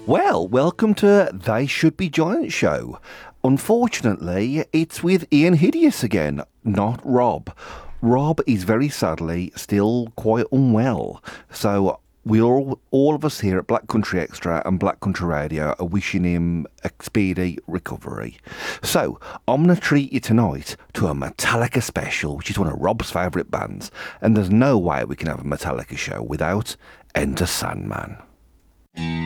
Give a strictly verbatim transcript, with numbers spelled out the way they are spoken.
Well, welcome to They Should Be Giant Show. Unfortunately, it's with Ian Hideous again, not Rob. Rob is very sadly still quite unwell, so we all, all of us here at Black Country Extra and Black Country Radio are wishing him a speedy recovery. So, I'm going to treat you tonight to a Metallica special, which is one of Rob's favourite bands, and there's no way we can have a Metallica show without Enter Sandman.